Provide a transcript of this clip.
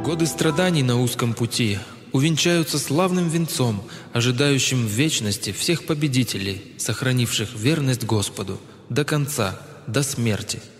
Годы страданий на узком пути увенчаются славным венцом, ожидающим в вечности всех победителей, сохранивших верность Господу до конца, до смерти.